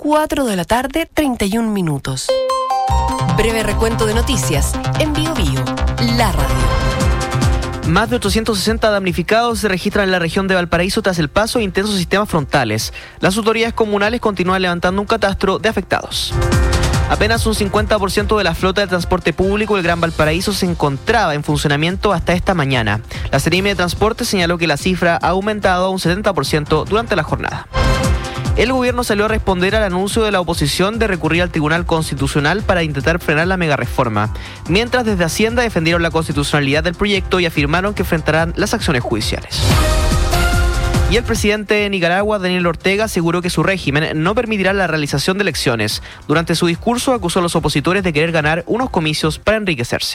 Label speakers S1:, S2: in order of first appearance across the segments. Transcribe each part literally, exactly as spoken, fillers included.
S1: cuatro de la tarde, treinta y un minutos. Breve recuento de noticias en Bio Bio, la radio.
S2: Más de ochocientos sesenta damnificados se registran en la región de Valparaíso tras el paso de intensos sistemas frontales. Las autoridades comunales continúan levantando un catastro de afectados. Apenas un cincuenta por ciento de la flota de transporte público del Gran Valparaíso se encontraba en funcionamiento hasta esta mañana. La Seremi de Transporte señaló que la cifra ha aumentado a un setenta por ciento durante la jornada. El gobierno salió a responder al anuncio de la oposición de recurrir al Tribunal Constitucional para intentar frenar la megareforma, mientras desde Hacienda defendieron la constitucionalidad del proyecto y afirmaron que enfrentarán las acciones judiciales. Y el presidente de Nicaragua, Daniel Ortega, aseguró que su régimen no permitirá la realización de elecciones. Durante su discurso acusó a los opositores de querer ganar unos comicios para enriquecerse.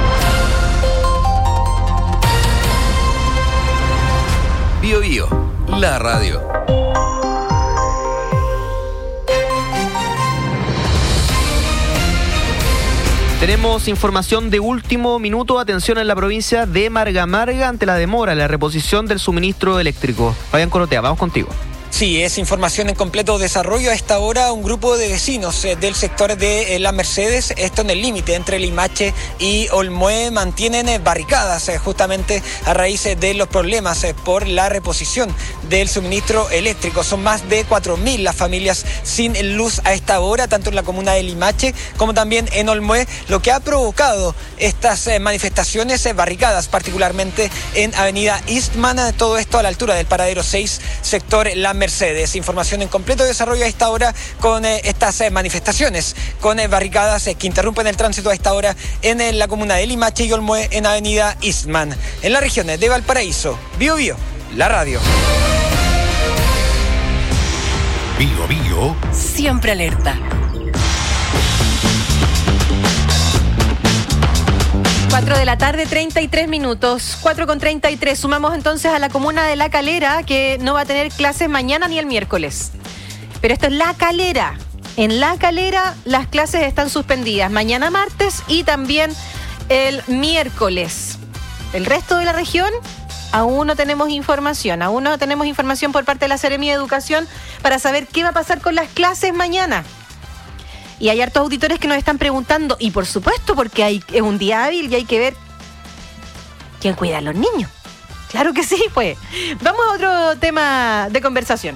S3: Bio Bio, la radio.
S2: Tenemos información de último minuto. Atención en la provincia de Marga Marga ante la demora en la reposición del suministro eléctrico. Fabián Corotea, vamos contigo.
S4: Sí, es información en completo desarrollo. A esta hora un grupo de vecinos eh, del sector de eh, La Mercedes, esto en el límite entre Limache y Olmué, mantienen eh, barricadas eh, justamente a raíz eh, de los problemas eh, por la reposición del suministro eléctrico. Son más de cuatro mil las familias sin luz a esta hora, tanto en la comuna de Limache como también en Olmué, lo que ha provocado estas eh, manifestaciones eh, barricadas, particularmente en Avenida Eastman, eh, todo esto a la altura del paradero seis, sector La Mercedes. Información en completo desarrollo a esta hora con eh, estas eh, manifestaciones, con eh, barricadas eh, que interrumpen el tránsito a esta hora en eh, la comuna de Limache y Olmué en Avenida Eastman. En las regiones de Valparaíso, Bio Bio, la radio.
S3: Bio Bio.
S1: Siempre alerta.
S5: cuatro de la tarde, treinta y tres minutos. cuatro con treinta y tres. Sumamos entonces a la comuna de La Calera, que no va a tener clases mañana ni el miércoles. Pero esto es La Calera. En La Calera las clases están suspendidas mañana martes y también el miércoles. El resto de la región aún no tenemos información. Aún no tenemos información por parte de la Seremi de Educación para saber qué va a pasar con las clases mañana. Y hay hartos auditores que nos están preguntando, y por supuesto, porque hay, es un día hábil y hay que ver quién cuida a los niños. Claro que sí, pues. Vamos a otro tema de conversación.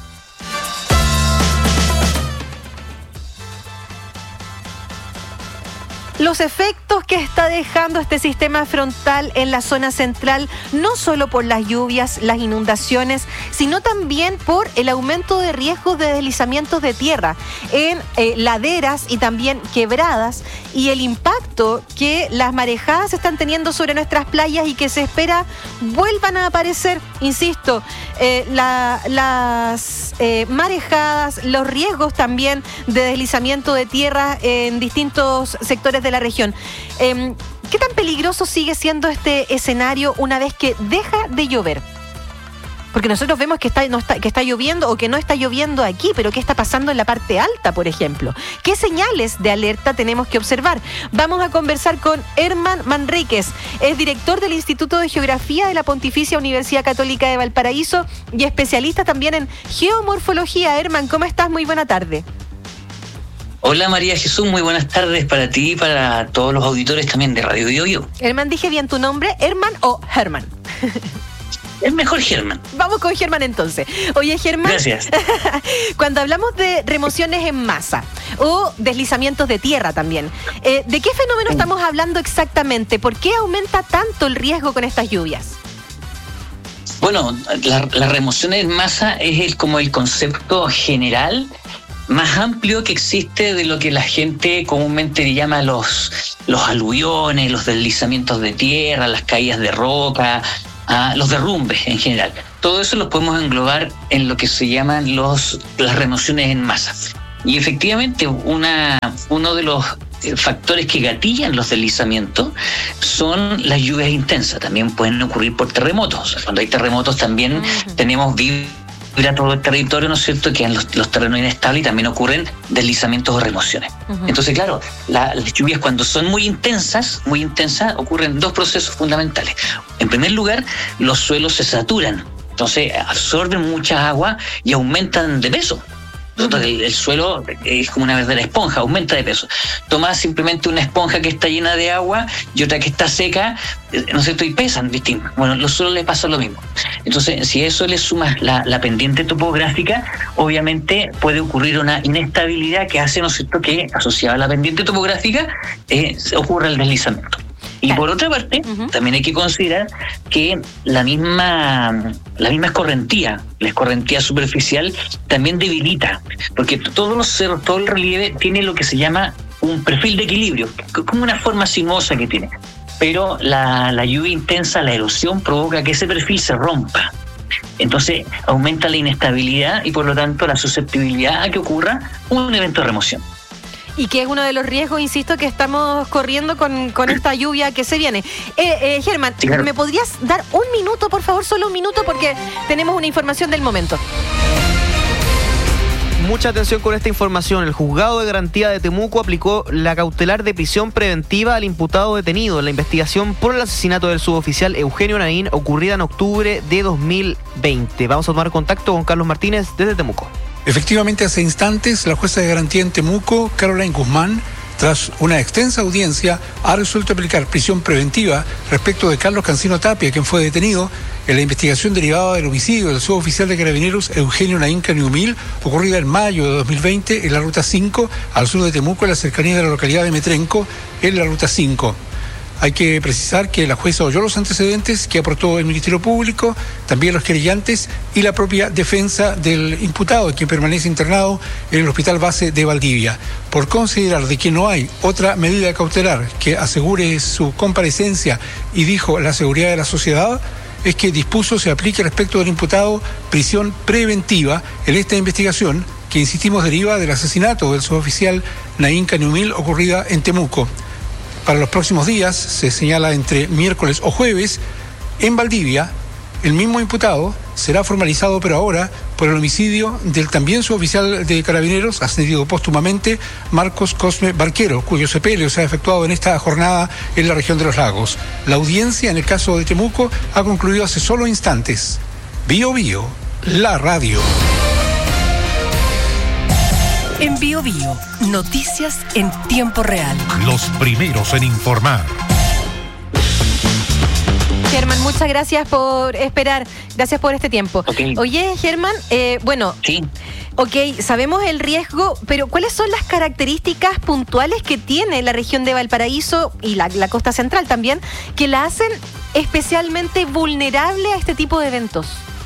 S5: Los efectos que está dejando este sistema frontal en la zona central, no solo por las lluvias, las inundaciones, sino también por el aumento de riesgos de deslizamientos de tierra en eh, laderas y también quebradas, y el impacto que las marejadas están teniendo sobre nuestras playas y que se espera vuelvan a aparecer, insisto, eh, la, las eh, marejadas, los riesgos también de deslizamiento de tierra en distintos sectores de la región. Eh, ¿Qué tan peligroso sigue siendo este escenario una vez que deja de llover? Porque nosotros vemos que está, no está, que está lloviendo o que no está lloviendo aquí, pero ¿qué está pasando en la parte alta, por ejemplo? ¿Qué señales de alerta tenemos que observar? Vamos a conversar con Herman Manríquez, es director del Instituto de Geografía de la Pontificia Universidad Católica de Valparaíso y especialista también en geomorfología. Herman, ¿cómo estás? Muy buena tarde.
S6: Hola María Jesús, muy buenas tardes para ti y para todos los auditores también de Radio Bio Bio.
S5: Herman, ¿dije bien tu nombre? ¿Herman o Herman?
S6: Es mejor Germán.
S5: Vamos con Germán entonces. Oye, Germán.
S6: Gracias.
S5: Cuando hablamos de remociones en masa o deslizamientos de tierra también, eh, ¿de qué fenómeno estamos hablando exactamente? ¿Por qué aumenta tanto el riesgo con estas lluvias?
S6: Bueno, la, la remoción en masa es el, como el concepto general más amplio que existe de lo que la gente comúnmente llama los, los aluviones, los deslizamientos de tierra, las caídas de roca, ah, los derrumbes en general. Todo eso lo podemos englobar en lo que se llaman los, las remociones en masa. Y efectivamente, una, uno de los factores que gatillan los deslizamientos son las lluvias intensas. También pueden ocurrir por terremotos. Cuando hay terremotos también uh-huh. tenemos vibra todo el territorio, ¿no es cierto?, que en los, los terrenos inestables y también ocurren deslizamientos o remociones. Uh-huh. Entonces, claro, la, las lluvias cuando son muy intensas, muy intensas, ocurren dos procesos fundamentales. En primer lugar, los suelos se saturan, entonces absorben mucha agua y aumentan de peso. El, el suelo es como una verdadera esponja, aumenta de peso. Tomás simplemente una esponja que está llena de agua y otra que está seca, ¿no es cierto? Y pesan distinto. Bueno, los suelos les pasa lo mismo. Entonces, si a eso le sumas la, la pendiente topográfica, obviamente puede ocurrir una inestabilidad que hace, ¿no es cierto?, que asociada a la pendiente topográfica eh, ocurra el deslizamiento. Y por otra parte, uh-huh. también hay que considerar que la misma la misma escorrentía, la escorrentía superficial, también debilita, porque todos los cerros, todo el relieve tiene lo que se llama un perfil de equilibrio, como una forma sinuosa que tiene. Pero la, la lluvia intensa, la erosión, provoca que ese perfil se rompa. Entonces aumenta la inestabilidad y por lo tanto la susceptibilidad a que ocurra un evento de remoción.
S5: Y que es uno de los riesgos, insisto, que estamos corriendo con, con esta lluvia que se viene. Eh, eh, Germán, sí, claro. ¿me podrías dar un minuto, por favor? Solo un minuto, porque tenemos una información del momento.
S2: Mucha atención con esta información. El juzgado de garantía de Temuco aplicó la cautelar de prisión preventiva al imputado detenido en la investigación por el asesinato del suboficial Eugenio Naín, ocurrida en octubre de dos mil veinte. Vamos a tomar contacto con Carlos Martínez desde Temuco.
S7: Efectivamente, hace instantes, la jueza de garantía en Temuco, Caroline Guzmán, tras una extensa audiencia, ha resuelto aplicar prisión preventiva respecto de Carlos Cancino Tapia, quien fue detenido en la investigación derivada del homicidio del suboficial de Carabineros Eugenio Naín Caniumil, ocurrida en mayo de dos mil veinte en la Ruta cinco, al sur de Temuco, en la cercanía de la localidad de Metrenco, en la Ruta cinco. Hay que precisar que la jueza oyó los antecedentes que aportó el Ministerio Público, también los querellantes y la propia defensa del imputado, quien permanece internado en el Hospital Base de Valdivia. Por considerar de que no hay otra medida cautelar que asegure su comparecencia y dijo la seguridad de la sociedad, es que dispuso se aplique respecto del imputado prisión preventiva en esta investigación que, insistimos, deriva del asesinato del suboficial Naín Caniumil ocurrida en Temuco. Para los próximos días, se señala entre miércoles o jueves, en Valdivia, el mismo imputado será formalizado, pero ahora, por el homicidio del también suboficial de Carabineros, ascendido póstumamente, Marcos Cosme Barquero, cuyo sepelio se ha efectuado en esta jornada en la región de Los Lagos. La audiencia, en el caso de Temuco, ha concluido hace solo instantes. Bío Bío, la radio.
S1: En Bío Bío, noticias en tiempo real.
S3: Los primeros en informar.
S5: Germán, muchas gracias por esperar. Gracias por este tiempo.
S6: Okay.
S5: Oye, Germán, eh, bueno,
S6: sí.
S5: Ok, sabemos el riesgo, pero ¿cuáles son las características puntuales que tiene la región de Valparaíso y la, la costa central también, que la hacen especialmente vulnerable a este tipo de eventos?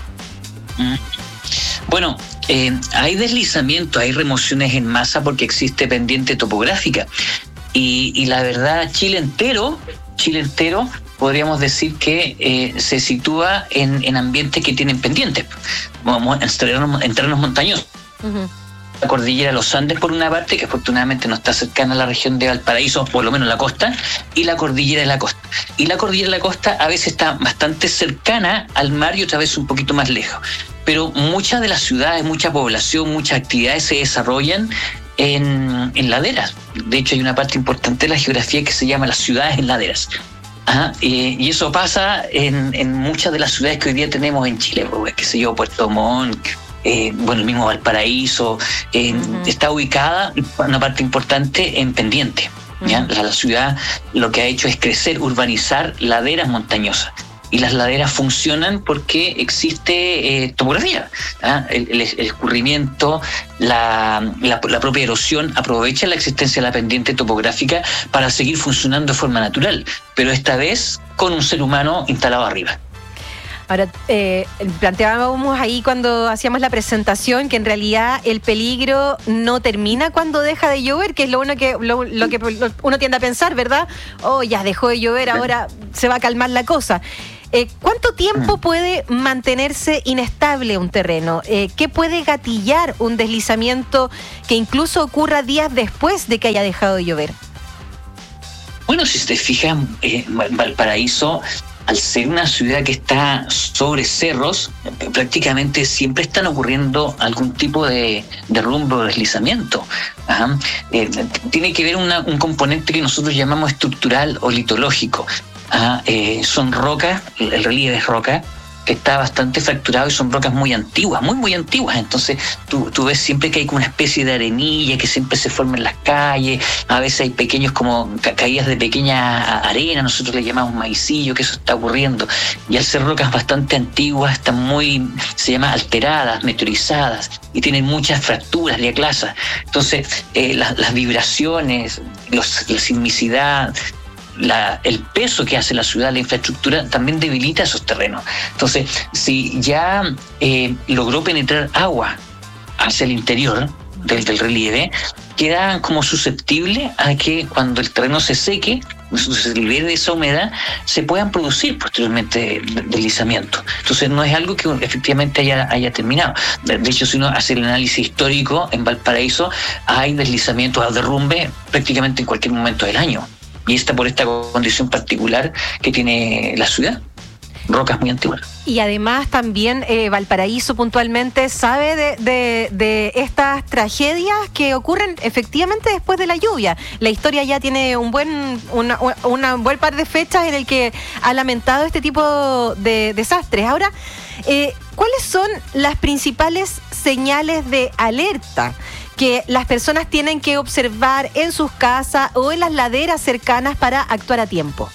S6: Mm. Bueno, eh, hay deslizamiento, hay remociones en masa porque existe pendiente topográfica. Y, y la verdad, Chile entero, Chile entero, podríamos decir que eh, se sitúa en, en ambientes que tienen pendientes. Vamos en terrenos, en terrenos montañosos. Uh-huh. La cordillera de los Andes, por una parte, que afortunadamente no está cercana a la región de Valparaíso, por lo menos la costa, y la cordillera de la costa. Y la cordillera de la costa a veces está bastante cercana al mar y otra vez un poquito más lejos. Pero muchas de las ciudades, mucha población, muchas actividades se desarrollan en, en laderas. De hecho, hay una parte importante de la geografía que se llama las ciudades en laderas. Ajá, y, y eso pasa en, en muchas de las ciudades que hoy día tenemos en Chile, pues, qué sé yo, Puerto Montt, eh, bueno, el mismo Valparaíso, eh, uh-huh. Está ubicada una parte importante en pendiente. ¿Ya? Uh-huh. La, la ciudad lo que ha hecho es crecer, urbanizar laderas montañosas. Y las laderas funcionan porque existe eh, topografía. ¿Ah? El, el, el escurrimiento, la, la, la propia erosión aprovecha la existencia de la pendiente topográfica para seguir funcionando de forma natural, pero esta vez con un ser humano instalado arriba.
S5: Ahora, eh, planteábamos ahí cuando hacíamos la presentación que en realidad el peligro no termina cuando deja de llover, que es lo, uno que, lo, lo que uno tiende a pensar, ¿verdad? Oh, ya dejó de llover, ahora se va a calmar la cosa. Eh, ¿Cuánto tiempo puede mantenerse inestable un terreno? Eh, ¿Qué puede gatillar un deslizamiento que incluso ocurra días después de que haya dejado de llover?
S6: Bueno, si te fijas, eh, Valparaíso, al ser una ciudad que está sobre cerros, prácticamente siempre están ocurriendo algún tipo de derrumbe o deslizamiento. Ajá. Eh, tiene que ver una, un componente que nosotros llamamos estructural o litológico. Ajá. Eh, son rocas, el relieve es roca, que está bastante fracturado y son rocas muy antiguas, muy, muy antiguas. Entonces tú, tú ves siempre que hay como una especie de arenilla que siempre se forma en las calles, a veces hay pequeños como ca- caídas de pequeña arena, nosotros le llamamos maicillo, que eso está ocurriendo. Y al ser rocas bastante antiguas, están muy, se llama alteradas, meteorizadas, y tienen muchas fracturas, diaclasas. Entonces eh, la, las vibraciones, los, la sismicidad, La, el peso que hace la ciudad, la infraestructura, también debilita esos terrenos. Entonces, si ya eh, logró penetrar agua hacia el interior del, del relieve, queda como susceptible a que cuando el terreno se seque, se libere de esa humedad, se puedan producir posteriormente deslizamientos. Entonces no es algo que efectivamente haya, haya terminado. De hecho, si uno hace el análisis histórico, en Valparaíso hay deslizamientos o derrumbe prácticamente en cualquier momento del año. Y está por esta condición particular que tiene la ciudad, rocas muy antiguas.
S5: Y además también eh, Valparaíso puntualmente sabe de, de, de estas tragedias que ocurren efectivamente después de la lluvia. La historia ya tiene un buen una, una buen par de fechas en el que ha lamentado este tipo de desastres. Ahora, eh, ¿cuáles son las principales señales de alerta que las personas tienen que observar en sus casas o en las laderas cercanas para actuar a tiempo?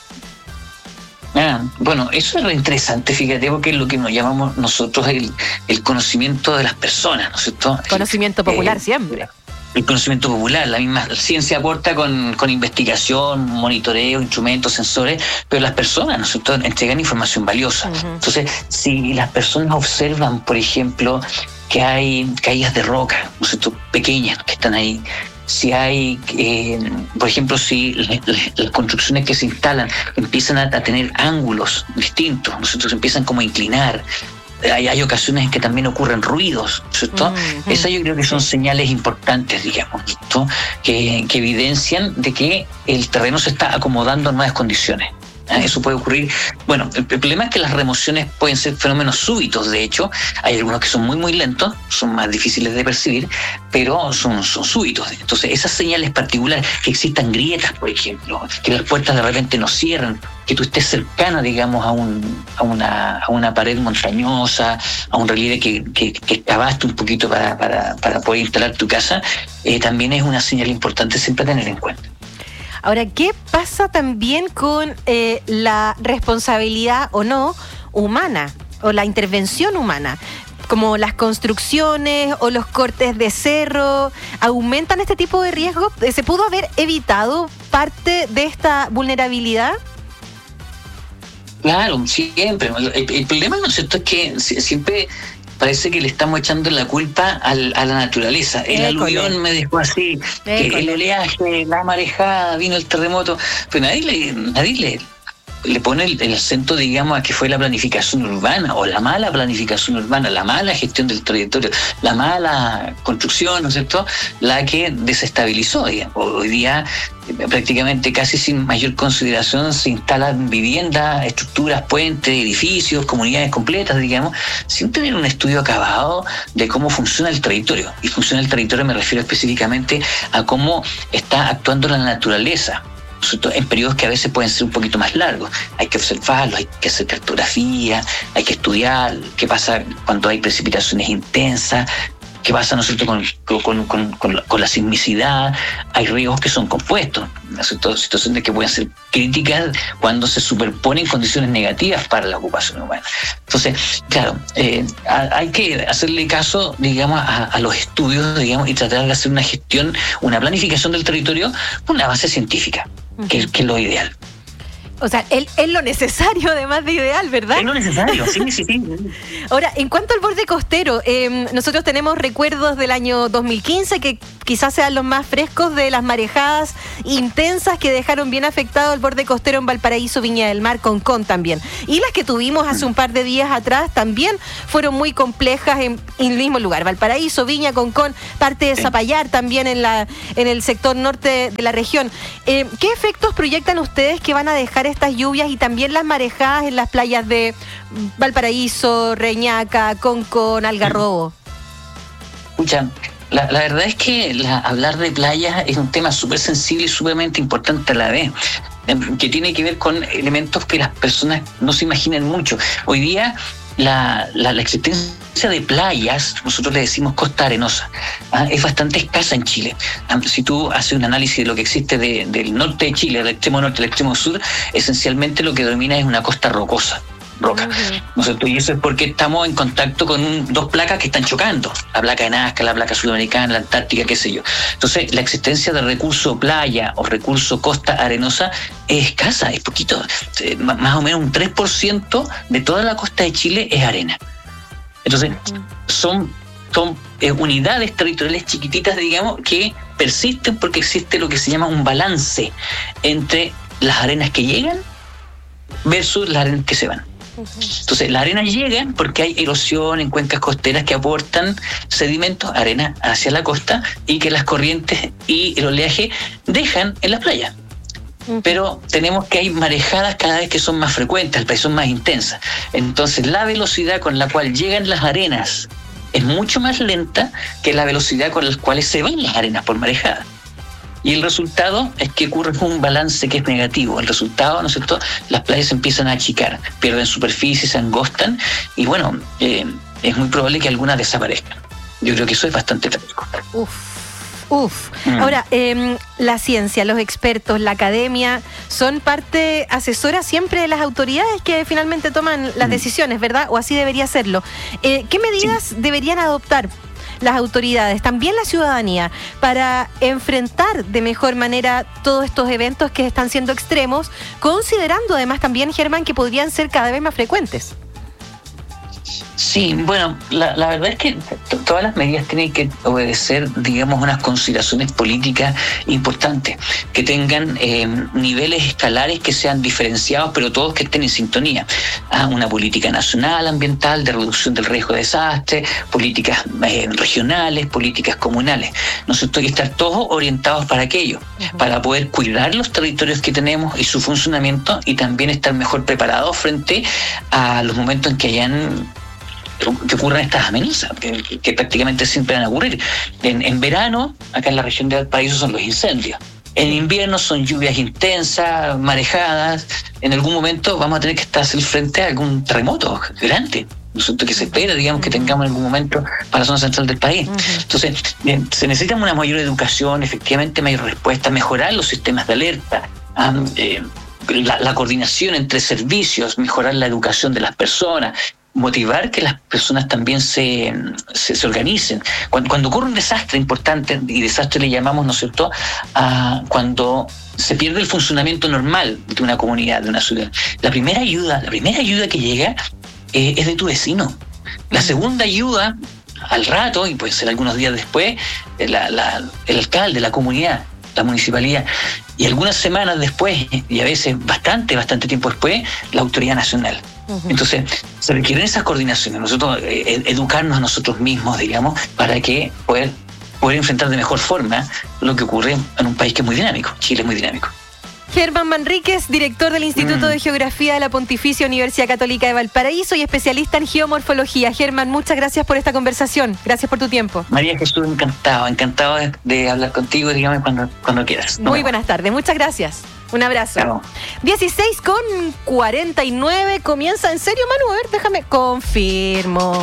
S6: Ah, bueno, eso es lo interesante, fíjate, porque es lo que nos llamamos nosotros el, el conocimiento de las personas, ¿no es cierto?
S5: Conocimiento popular eh, siempre.
S6: El conocimiento popular, la misma ciencia aporta con, con investigación, monitoreo, instrumentos, sensores, pero las personas, ¿no es cierto?, entregan información valiosa. Uh-huh. Entonces, si las personas observan, por ejemplo, que hay caídas de roca, ¿no es cierto?, pequeñas que están ahí, si hay, eh, por ejemplo, si las, las construcciones que se instalan empiezan a, a tener ángulos distintos, nosotros empiezan como a inclinar, hay, hay ocasiones en que también ocurren ruidos, ¿cierto? Uh-huh. Esas yo creo que son señales importantes, digamos, ¿cierto?, que, que evidencian de que el terreno se está acomodando a nuevas condiciones. Eso puede ocurrir. Bueno, el, el problema es que las remociones pueden ser fenómenos súbitos. De hecho, hay algunos que son muy, muy lentos, son más difíciles de percibir, pero son, son súbitos. Entonces, esas señales particulares, que existan grietas, por ejemplo, que las puertas de repente no cierran, que tú estés cercana, digamos, a, un, a, una, a una pared montañosa, a un relieve que, que, que excavaste un poquito para, para, para poder instalar tu casa, eh, también es una señal importante siempre a tener en cuenta.
S5: Ahora, ¿qué pasa también con eh, la responsabilidad o no humana o la intervención humana? Como las construcciones o los cortes de cerro, ¿aumentan este tipo de riesgos? ¿Se pudo haber evitado parte de esta vulnerabilidad?
S6: Claro, siempre. El, el problema, ¿no es cierto?, es que siempre parece que le estamos echando la culpa al, a la naturaleza. El aluvión me dejó así, que el oleaje, la marejada, vino el terremoto, pero nadie le, nadie le, le pone el, el acento, digamos, a que fue la planificación urbana o la mala planificación urbana, la mala gestión del territorio, la mala construcción, ¿no es cierto?, la que desestabilizó, digamos. Hoy día prácticamente casi sin mayor consideración se instalan viviendas, estructuras, puentes, edificios, comunidades completas, digamos, sin tener un estudio acabado de cómo funciona el territorio. Y funciona el territorio me refiero específicamente a cómo está actuando la naturaleza, en periodos que a veces pueden ser un poquito más largos. Hay que observarlos, hay que hacer cartografía, hay que estudiar qué pasa cuando hay precipitaciones intensas, qué pasa, ¿no es cierto?, con, con, con, con, la, con la sismicidad. Hay riesgos que son compuestos, ¿no es cierto?, situaciones que pueden ser críticas cuando se superponen condiciones negativas para la ocupación humana. Entonces, claro, eh, hay que hacerle caso, digamos, a, a los estudios, digamos, y tratar de hacer una gestión, una planificación del territorio con una base científica, uh-huh. que, que es lo ideal.
S5: O sea, es, es lo necesario, además de ideal, ¿verdad?
S6: Es lo necesario, sí, sí, sí.
S5: Ahora, en cuanto al borde costero, eh, nosotros tenemos recuerdos del año dos mil quince, que quizás sean los más frescos, de las marejadas intensas que dejaron bien afectado el borde costero en Valparaíso, Viña del Mar, Concón también. Y las que tuvimos hace un par de días atrás también fueron muy complejas en, en el mismo lugar. Valparaíso, Viña, Concón, parte de Zapallar también en, la, en el sector norte de la región. Eh, ¿Qué efectos proyectan ustedes que van a dejar estas lluvias y también las marejadas en las playas de Valparaíso, Reñaca, Concón, Algarrobo?
S6: Escucha, la, la verdad es que la, hablar de playas es un tema súper sensible y sumamente importante a la vez, que tiene que ver con elementos que las personas no se imaginan mucho. Hoy día la, la, la existencia de playas, nosotros le decimos costa arenosa, ¿ah? es bastante escasa en Chile. ¿Ah? Si tú haces un análisis de lo que existe de, del norte de Chile, del extremo norte al extremo sur, esencialmente lo que domina es una costa rocosa. Roca. Uh-huh. ¿No es cierto? Y eso es porque estamos en contacto con un, dos placas que están chocando, la placa de Nazca, la placa sudamericana, la antártica, qué sé yo. Entonces, la existencia de recurso playa o recurso costa arenosa es escasa, es poquito. Más o menos un tres por ciento de toda la costa de Chile es arena. Entonces, uh-huh. son, son eh, unidades territoriales chiquititas, digamos, que persisten porque existe lo que se llama un balance entre las arenas que llegan versus las arenas que se van. Entonces, las arenas llegan porque hay erosión en cuencas costeras que aportan sedimentos, arena hacia la costa, y que las corrientes y el oleaje dejan en la playa. Pero tenemos que hay marejadas cada vez que son más frecuentes, son más intensas. Entonces, la velocidad con la cual llegan las arenas es mucho más lenta que la velocidad con la cual se van las arenas por marejada. Y el resultado es que ocurre un balance que es negativo. El resultado, ¿no es cierto?, las playas se empiezan a achicar, pierden superficie, se angostan, y bueno, eh, es muy probable que algunas desaparezcan. Yo creo que eso es bastante trágico.
S5: Uf, uf. Mm. Ahora, eh, la ciencia, los expertos, la academia, son parte asesora siempre de las autoridades que finalmente toman las mm. decisiones, ¿verdad? O así debería serlo. Eh, ¿Qué medidas sí. deberían adoptar las autoridades, también la ciudadanía, para enfrentar de mejor manera todos estos eventos que están siendo extremos, considerando además también, Germán, que podrían ser cada vez más frecuentes?
S6: Sí, bueno, la, la verdad es que t- todas las medidas tienen que obedecer, digamos, unas consideraciones políticas importantes, que tengan eh, niveles escalares que sean diferenciados, pero todos que estén en sintonía. Ah, una política nacional ambiental de reducción del riesgo de desastre, políticas eh, regionales, políticas comunales. Nosotros hay que estar todos orientados para aquello, uh-huh. para poder cuidar los territorios que tenemos y su funcionamiento, y también estar mejor preparados frente a los momentos en que hayan que ocurran estas amenazas, que, que prácticamente siempre van a ocurrir. En, en verano, acá en la región de Valparaíso, son los incendios. En invierno son lluvias intensas, marejadas. En algún momento vamos a tener que estar frente a algún terremoto grande, nosotros que se espera, digamos, que tengamos en algún momento para la zona central del país. Uh-huh. Entonces, eh, se necesita una mayor educación, efectivamente mayor respuesta, mejorar los sistemas de alerta, um, eh, la, la coordinación entre servicios, mejorar la educación de las personas, motivar que las personas también se, se, se organicen. Cuando, cuando ocurre un desastre importante, y desastre le llamamos, ¿no es cierto?, a cuando se pierde el funcionamiento normal de una comunidad, de una ciudad. La primera ayuda, la primera ayuda que llega eh, es de tu vecino. La segunda ayuda, al rato, y puede ser algunos días después, la, la, el alcalde, la comunidad, la municipalidad. Y algunas semanas después, y a veces bastante, bastante tiempo después, la autoridad nacional. Entonces, se requieren esas coordinaciones, nosotros eh, educarnos a nosotros mismos, digamos, para que poder, poder enfrentar de mejor forma lo que ocurre en un país que es muy dinámico. Chile es muy dinámico.
S5: Germán Manríquez, director del Instituto mm. de Geografía de la Pontificia Universidad Católica de Valparaíso y especialista en geomorfología. Germán, muchas gracias por esta conversación. Gracias por tu tiempo.
S6: María Jesús, encantado, encantado de, de hablar contigo, dígame cuando, cuando quieras. No
S5: muy buenas tardes, muchas gracias. Un abrazo. Claro. dieciséis con cuarenta y nueve. Comienza en serio, Manu. A ver, déjame. Confirmo.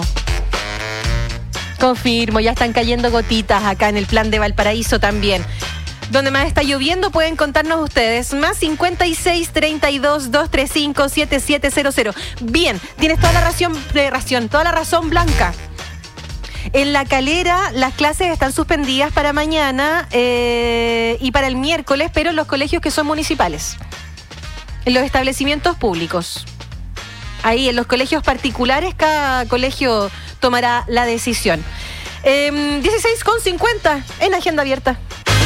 S5: Confirmo. Ya están cayendo gotitas acá en el plan de Valparaíso también. Donde más está lloviendo pueden contarnos ustedes. Más cincuenta y seis, treinta y dos, doscientos treinta y cinco, setenta y siete cero cero. Bien, tienes toda la ración, de ración, toda la razón, Blanca. En La Calera las clases están suspendidas para mañana eh, y para el miércoles, pero en los colegios que son municipales, en los establecimientos públicos. Ahí en los colegios particulares cada colegio tomará la decisión. Eh, dieciséis con cincuenta en Agenda Abierta.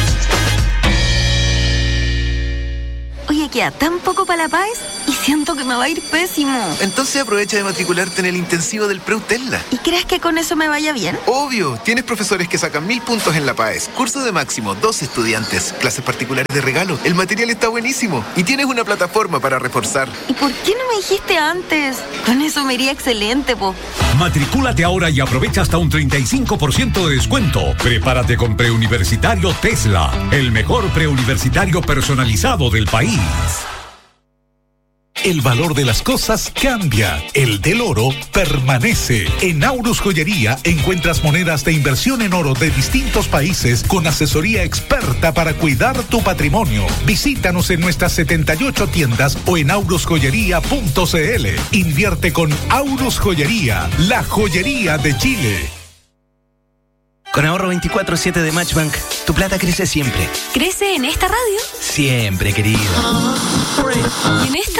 S8: Oye, queda tan poco para la P A E S y siento que me va a ir pésimo.
S9: Entonces aprovecha de matricularte en el intensivo del Preutella.
S8: ¿Y crees que con eso me vaya bien?
S9: Obvio, tienes profesores que sacan mil puntos en la P A E S. Curso de máximo, dos estudiantes, clases particulares de regalo. El material está buenísimo y tienes una plataforma para reforzar.
S8: ¿Y por qué no me dijiste antes? Con eso me iría excelente, po.
S3: Matricúlate ahora y aprovecha hasta un treinta y cinco por ciento de descuento. Prepárate con Preuniversitario Tesla, el mejor preuniversitario personalizado del país. el valor de las cosas cambia. El del oro permanece. En Aurus Joyería encuentras monedas de inversión en oro de distintos países con asesoría experta para cuidar tu patrimonio. Visítanos en nuestras setenta y ocho tiendas o en aurus joyería punto c l. Invierte con Aurus Joyería, la joyería de Chile.
S10: Con ahorro veinticuatro siete de Matchbank, tu plata crece siempre.
S8: ¿Crece en esta radio?
S10: Siempre, querido.
S8: ¿Y en esta?